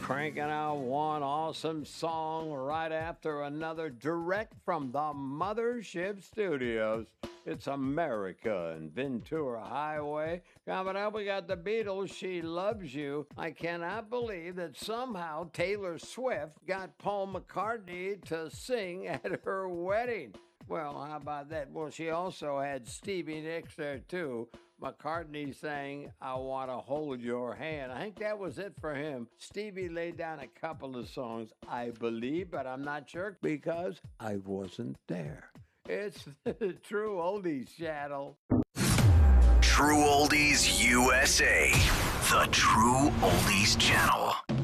Cranking out one awesome song right after another, direct from the Mothership Studios. It's America and Ventura Highway. Coming up, we got the Beatles, She Loves You. I cannot believe that somehow Taylor Swift got Paul McCartney to sing at her wedding. Well, how about that? Well, she also had Stevie Nicks there, too. McCartney saying, I Want to Hold Your Hand. I think that was it for him. Stevie laid down a couple of songs, I believe, but I'm not sure because I wasn't there. It's the True Oldies channel. True Oldies USA. The True Oldies channel.